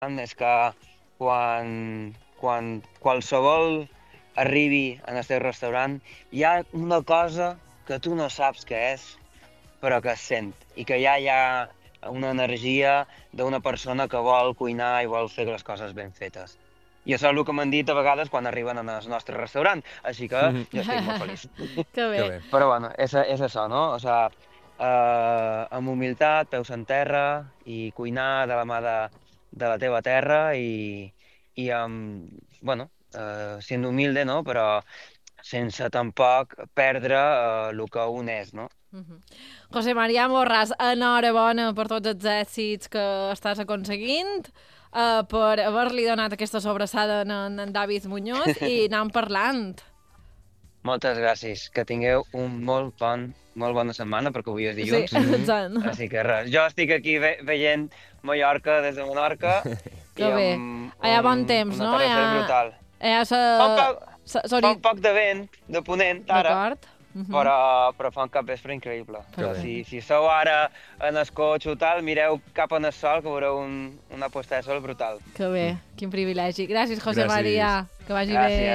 és que quan qualsevol arribi en el teu restaurant, hi ha una cosa que tu no saps què és, però que es sent, i que ja hi ha una energia d'una persona que vol cuinar i vol fer les coses ben fetes. I això és el que m'han dit a vegades quan arriben al nostre restaurant, així que jo estic molt feliç. Que Que bé. bé. Però bueno, és això, no? O sea, amb humilitat, peus en terra i cuinar de la mà de la teva terra i amb, bueno, sent humilde, no? Però sense tampoc perdre el que un és, no? José María Morras, enhorabona per tots els èxits que estàs aconseguint, per haver-li donat aquesta sobrassada en David Muñoz i anant parlant. Moltes gràcies. Que tingueu un molt bona setmana, perquè avui és Sí, dilluns. exacte. Així que res, jo estic aquí veient Mallorca des de Menorca Que i bé. amb Hi ha bon temps, un no? atardecer brutal. Hi ha Fa un poc de vent, de ponent, ara, D'acord. però fa un capvespre increïble. Que Però bé. si sou ara en el cotxe o tal, mireu cap en el sol, que veureu una posta de sol brutal. Que bé, quin privilegi. Gràcies, José Gràcies. María. Que vagi bé. Gràcies.